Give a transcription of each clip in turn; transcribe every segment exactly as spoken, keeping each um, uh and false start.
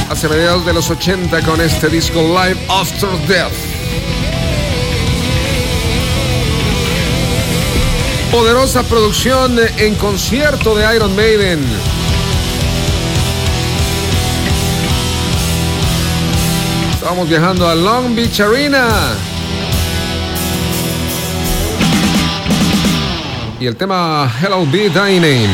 hacia mediados de los ochenta con este disco Live After Death. Poderosa producción en concierto de Iron Maiden. Estamos viajando a Long Beach Arena. Y el tema Hello Be Thy Name.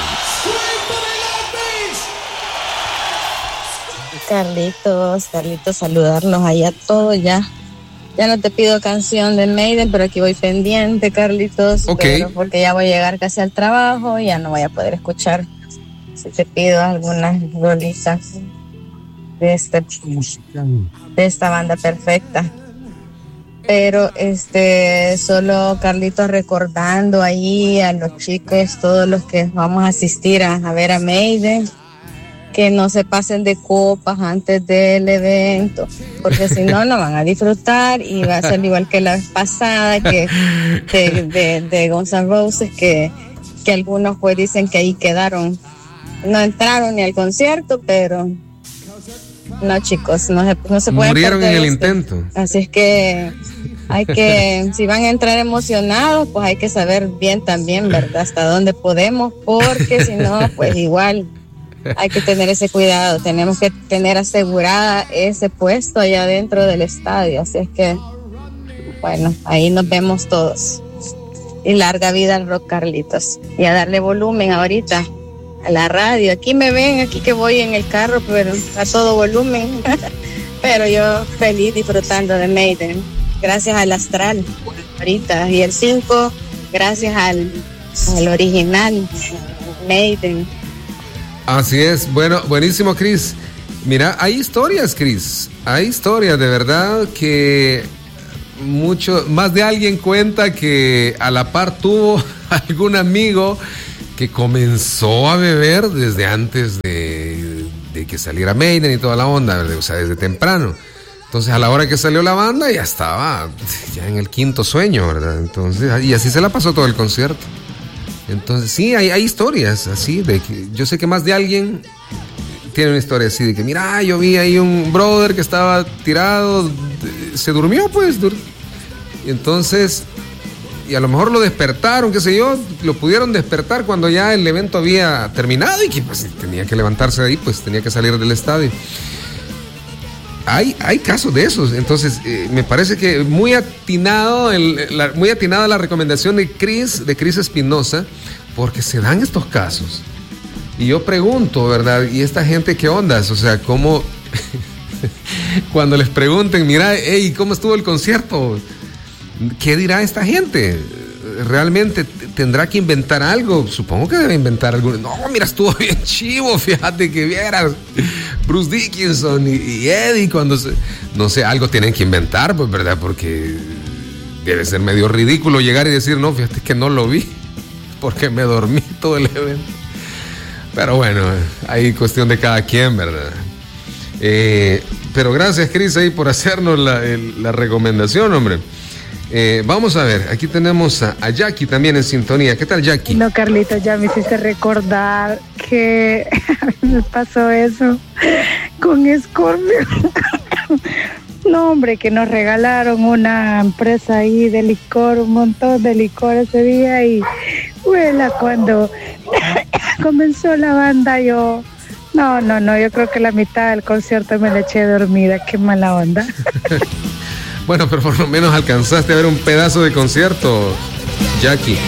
Carlitos, Carlitos, saludarlos ahí a todos ya. Ya no te pido canción de Maiden, pero aquí voy pendiente, Carlitos. Ok. Pero porque ya voy a llegar casi al trabajo y ya no voy a poder escuchar. Si te pido algunas rolitas de este de esta banda perfecta. Pero este solo Carlitos recordando ahí a los chicos, todos los que vamos a asistir a, a ver a Maiden, que no se pasen de copas antes del evento, porque si no, no van a disfrutar y va a ser igual que la vez pasada, que de, de, de Guns N' Roses, que, que algunos pues dicen que ahí quedaron, no entraron ni al concierto, pero no, chicos, no se, no se pueden murieron en el esto. intento. Así es que hay que, si van a entrar emocionados, pues hay que saber bien también, ¿verdad? Hasta dónde podemos, porque si no, pues igual hay que tener ese cuidado. Tenemos que tener asegurada ese puesto allá dentro del estadio. Así es que, bueno, ahí nos vemos todos. Y larga vida al rock, Carlitos. Y a darle volumen ahorita a la radio. Aquí me ven, aquí que voy en el carro, pero a todo volumen. Pero yo feliz disfrutando de Maiden. Gracias al Astral ahorita. Y el cinco, gracias al, al original Maiden. Así es, bueno, buenísimo, Chris. Mira, hay historias, Chris. Hay historias, de verdad, que mucho, más de alguien cuenta que a la par tuvo algún amigo que comenzó a beber desde antes de, de que saliera Maiden y toda la onda, o sea, desde temprano. Entonces, a la hora que salió la banda, ya estaba ya en el quinto sueño, ¿verdad? Entonces, y así se la pasó todo el concierto. Entonces, sí, hay, hay historias así, de que yo sé que más de alguien tiene una historia así, de que mira, yo vi ahí un brother que estaba tirado, se durmió pues, dur- y entonces, y a lo mejor lo despertaron, qué sé yo, lo pudieron despertar cuando ya el evento había terminado y que pues tenía que levantarse de ahí, pues tenía que salir del estadio. Hay, hay casos de esos, entonces eh, me parece que muy atinado el, la, muy atinada la recomendación de Chris, de Chris Espinosa, porque se dan estos casos. Y yo pregunto, ¿verdad? ¿Y esta gente qué ondas? O sea, ¿cómo? Cuando les pregunten, mira, hey, ¿cómo estuvo el concierto? ¿Qué dirá esta gente? ¿Realmente tendrá que inventar algo? Supongo que debe inventar algo. No, mira, estuvo bien chivo, fíjate que vieras Bruce Dickinson y, y Eddie cuando se... No sé, algo tienen que inventar, pues, ¿verdad? Porque debe ser medio ridículo llegar y decir, no, fíjate que no lo vi porque me dormí todo el evento. Pero bueno, hay cuestión de cada quien, ¿verdad? Eh, pero gracias, Chris, ahí por hacernos la, el, la recomendación, hombre. Eh, vamos a ver, aquí tenemos a, a Jackie también en sintonía. ¿Qué tal, Jackie? No, Carlitos, ya me hiciste recordar que a mí me pasó eso con Scorpio. No, hombre, que nos regalaron una empresa ahí de licor, un montón de licor ese día y, huela, cuando comenzó la banda yo... No, no, no, yo creo que la mitad del concierto me la eché dormida, qué mala onda. Bueno, pero por lo menos alcanzaste a ver un pedazo de concierto, Jackie.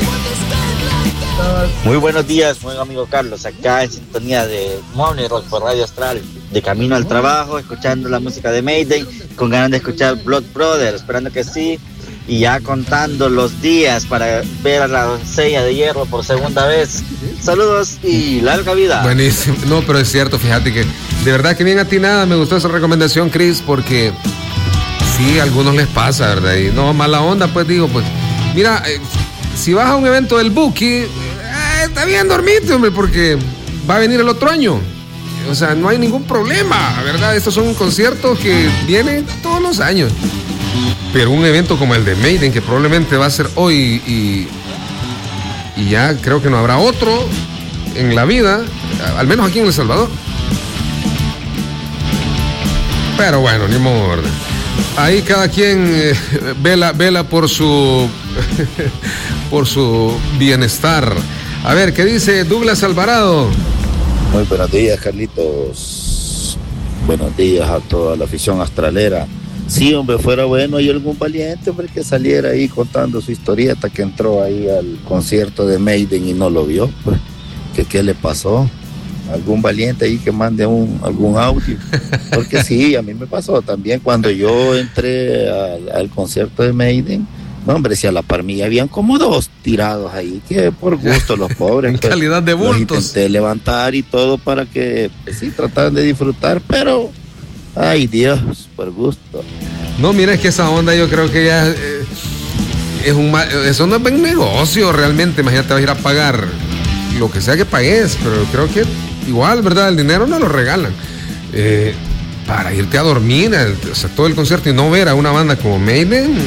Muy buenos días, buen amigo Carlos, acá en sintonía de Money Rock por Radio Astral, de camino al trabajo, escuchando la música de Mayday, con ganas de escuchar Blood Brothers, esperando que sí, y ya contando los días para ver a la doncella de hierro por segunda vez. Saludos y larga vida. Buenísimo, no, pero es cierto, fíjate que de verdad que bien atinada, me gustó esa recomendación, Chris, porque sí, a algunos les pasa, ¿verdad? Y no, mala onda, pues digo, pues, mira, eh, si vas a un evento del Buki, eh, está bien dormirte, hombre, porque va a venir el otro año. O sea, no hay ningún problema, ¿verdad? Estos son conciertos que vienen todos los años. Pero un evento como el de Maiden, que probablemente va a ser hoy y, y ya creo que no habrá otro en la vida, al menos aquí en El Salvador. Pero bueno, ni modo. Ahí cada quien eh, vela, vela por su por su bienestar. A ver, ¿qué dice Douglas Alvarado? Muy buenos días, Carlitos. Buenos días a toda la afición astralera. Sí, hombre, fuera bueno hay algún valiente, hombre, que saliera ahí contando su historieta, que entró ahí al concierto de Maiden y no lo vio, pues, que qué le pasó. Algún valiente ahí que mande un, algún audio, porque sí, a mí me pasó también cuando yo entré al, al concierto de Maiden. No, hombre, si a la par mía habían como dos tirados ahí, que por gusto los pobres. En pues, calidad de bultos. Los intenté levantar y todo para que, pues, sí, trataran de disfrutar, pero, ay Dios, por gusto. No, mira, es que esa onda yo creo que ya eh, es un mal, eso no es buen negocio realmente. Imagínate, vas a ir a pagar lo que sea que pagues, pero creo que igual, ¿verdad? El dinero no lo regalan. Eh, para irte a dormir, o sea, todo el concierto y no ver a una banda como Maiden.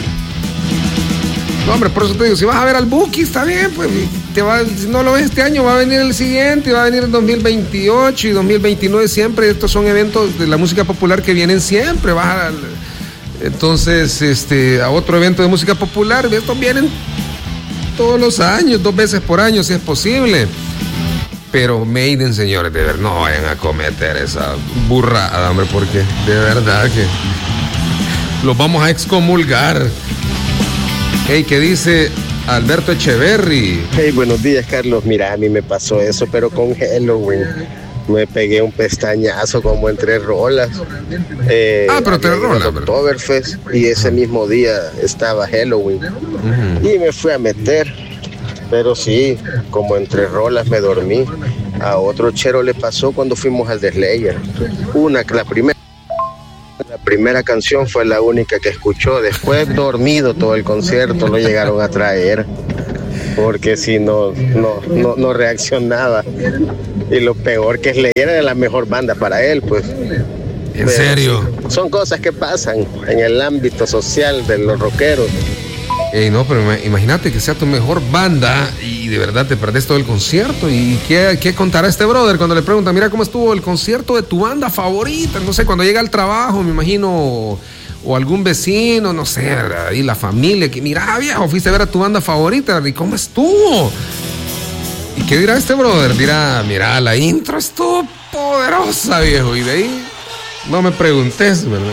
No, hombre, por eso te digo, si vas a ver al Buki, está bien, pues, te va, si no lo ves este año, va a venir el siguiente, va a venir el dos mil veintiocho y dos mil veintinueve siempre. Estos son eventos de la música popular que vienen siempre. Vas a, entonces, este, a otro evento de música popular, estos vienen todos los años, dos veces por año, si es posible. Pero Maiden, señores, de verdad, no vayan a cometer esa burrada, hombre, porque de verdad que los vamos a excomulgar. Hey, ¿qué dice Alberto Echeverry? Hey, buenos días, Carlos. Mira, a mí me pasó eso, pero con Halloween. Me pegué un pestañazo como entre rolas. Eh, ah, pero tres rolas. Oktoberfest, y ese mismo día estaba Halloween. Uh-huh. Y me fui a meter. Pero sí, como entre rolas me dormí. A otro chero le pasó cuando fuimos al The Slayer. Una, la primera. La primera canción fue la única que escuchó. Después, dormido todo el concierto, lo llegaron a traer. Porque si no, no, no, no reaccionaba. Y lo peor que es leer, era la mejor banda para él, pues. ¿En Pero serio? Son cosas que pasan en el ámbito social de los rockeros. Ey, no, pero imagínate que sea tu mejor banda y de verdad te perdés todo el concierto. ¿Y qué, qué contará este brother cuando le preguntan, mira cómo estuvo el concierto de tu banda favorita? No sé, cuando llega al trabajo, me imagino, o, o algún vecino, no sé, ¿verdad? Y la familia, que mira, viejo, fuiste a ver a tu banda favorita, ¿y cómo estuvo? ¿Y qué dirá este brother? Dirá, mira, la intro estuvo poderosa, viejo, y de ahí no me preguntes, ¿verdad?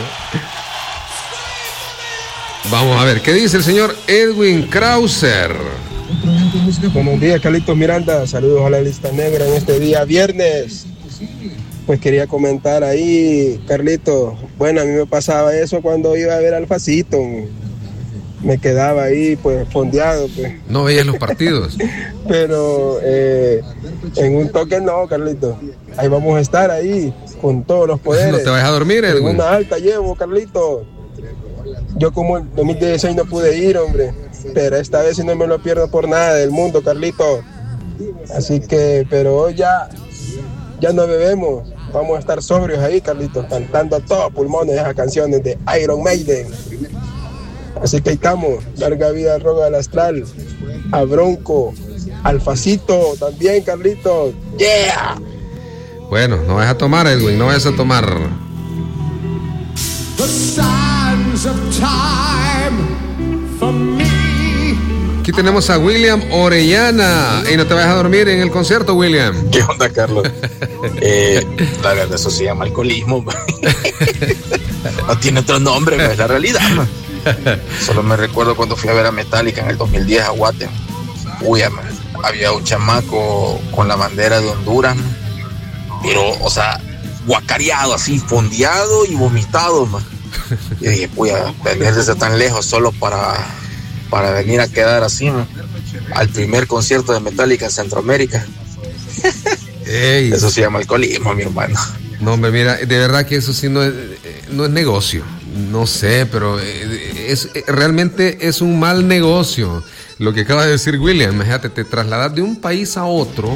Vamos a ver, ¿qué dice el señor Edwin Krauser? Buenos días, Carlitos Miranda. Saludos a la lista negra en este día viernes. Pues quería comentar ahí, Carlitos. Bueno, a mí me pasaba eso cuando iba a ver al Facito. Me quedaba ahí, pues, fondeado. Pues. No veías los partidos. Pero eh, en un toque no, Carlitos. Ahí vamos a estar ahí, con todos los poderes. No te vayas a dormir, Edwin. En una alta llevo, Carlitos. Yo como el dos mil dieciséis no pude ir, hombre, pero esta vez sí no me lo pierdo por nada del mundo, Carlito. Así que, pero hoy ya, ya no bebemos, vamos a estar sobrios ahí, Carlitos, cantando a todos pulmones esas canciones de Iron Maiden. Así que ahí estamos, larga vida al rock al astral, a Bronco, al Facito también, Carlitos. ¡Yeah! Bueno, no vayas a tomar, Edwin, no vayas a tomar. Aquí tenemos a William Orellana. Y no te vayas a dormir en el concierto, William. ¿Qué onda, Carlos? eh, la verdad, eso se llama alcoholismo. No tiene otro nombre, es la realidad. Man. Solo me recuerdo cuando fui a ver a Metallica en el dos mil diez a Guate. Uy, man, había un chamaco con la bandera de Honduras, man. Pero, o sea, guacareado, así, fondeado y vomitado, man. Y dije, pues, venir desde tan lejos solo para, para venir a quedar así, man, al primer concierto de Metallica en Centroamérica. Ey. Eso se llama alcoholismo, mi hermano. No, hombre, mira, de verdad que eso sí no es, no es negocio. No sé, pero es, realmente es un mal negocio. Lo que acaba de decir William, imagínate, te trasladas de un país a otro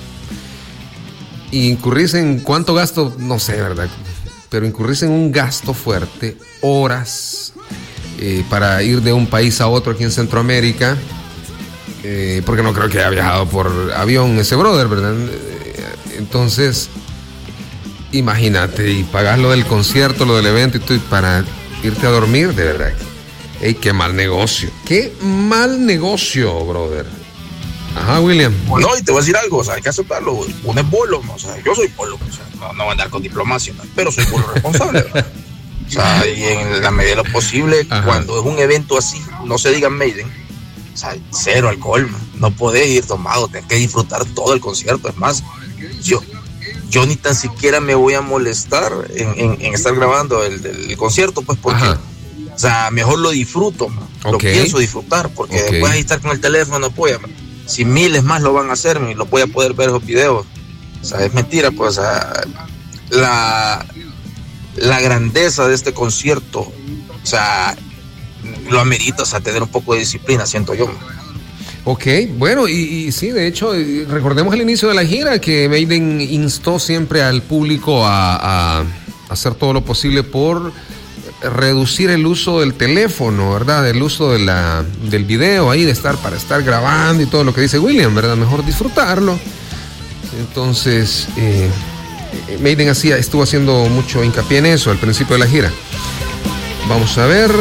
y incurrís en cuánto gasto, no sé, ¿verdad? Pero incurrís en un gasto fuerte, horas eh, para ir de un país a otro aquí en Centroamérica, eh, porque no creo que haya viajado por avión ese brother, ¿verdad? Entonces, Imagínate, y pagar lo del concierto, lo del evento y todo, y para irte a dormir, de verdad. Ey, qué mal negocio. Qué mal negocio, brother. Ajá, William. Bueno, y te voy a decir algo, o sea, hay que aceptarlo. Uno es bolo, ¿no? O sea, yo soy bolo, o sea, no, no voy a andar con diplomacia, ¿no? Pero soy bolo responsable, ¿verdad? O sea, y en la medida de lo posible, ajá, cuando es un evento así, no se diga Maiden, o sea, cero alcohol, man. No podés ir tomado, tenés que disfrutar todo el concierto. Es más, yo, yo ni tan siquiera me voy a molestar en, en, en estar grabando el, el concierto, pues porque, ajá, o sea, mejor lo disfruto, man. Lo okay. pienso disfrutar, porque okay. después de estar con el teléfono, pues, si miles más lo van a hacer, man, lo voy a poder ver esos videos. O sea, es mentira, pues, o sea, la, la grandeza de este concierto, o sea, lo amerita, o sea, tener un poco de disciplina, siento yo. Ok, bueno, y, y sí, de hecho, recordemos el inicio de la gira, que Maiden instó siempre al público a, a hacer todo lo posible por reducir el uso del teléfono, ¿verdad? El uso de la, del video ahí, de estar para estar grabando y todo lo que dice William, ¿verdad? Mejor disfrutarlo. Entonces, eh, Maiden hacía, estuvo haciendo mucho hincapié en eso al principio de la gira. Vamos a ver.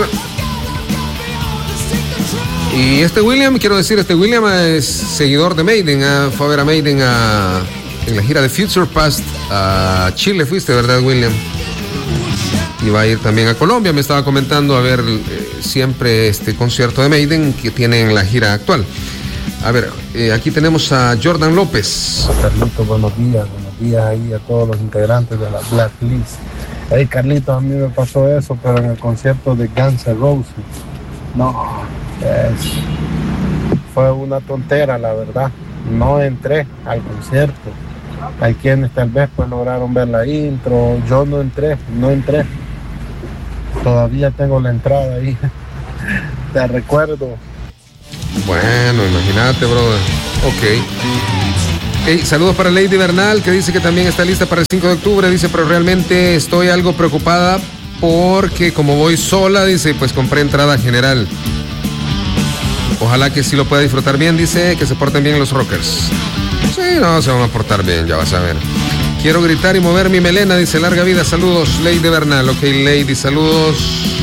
Y este William, quiero decir, este William es seguidor de Maiden, ¿eh? Fue a ver a Maiden a, en la gira de Future Past a Chile, fuiste, ¿verdad, William? Y va a ir también a Colombia, me estaba comentando, a ver eh, siempre este concierto de Maiden que tiene en la gira actual. A ver, eh, aquí tenemos a Jordan López. Carlitos, buenos días, buenos días ahí a todos los integrantes de la Blacklist. Hey, Carlitos, a mí me pasó eso, pero en el concierto de Guns N' Roses. No, es, fue una tontera, la verdad. No entré al concierto. Hay quienes tal vez pues lograron ver la intro. Yo no entré, no entré. Todavía tengo la entrada ahí. Te recuerdo. Bueno, imagínate, brother. Ok. Hey, saludos para Lady Bernal, que dice que también está lista para el cinco de octubre. Dice, pero realmente estoy algo preocupada porque como voy sola, dice, pues compré entrada general. Ojalá que sí lo pueda disfrutar bien, dice, que se porten bien los rockers. Sí, no, se van a portar bien, ya vas a ver. Quiero gritar y mover mi melena, dice, larga vida, saludos, Lady Bernal. Ok, Lady, saludos.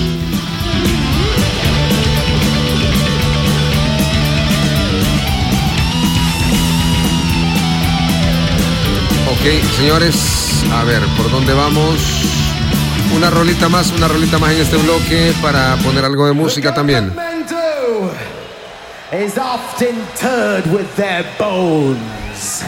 Ok, señores, a ver, ¿por dónde vamos? Una rolita más, una rolita más en este bloque para poner algo de música también. Is often interred with their bones,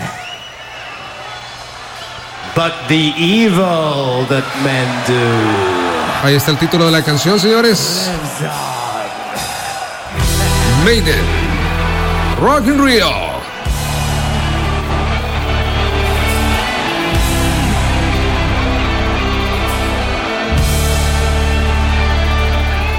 but the evil that men do. Ahí está el título de la canción, señores. Maiden, Rock in Rio.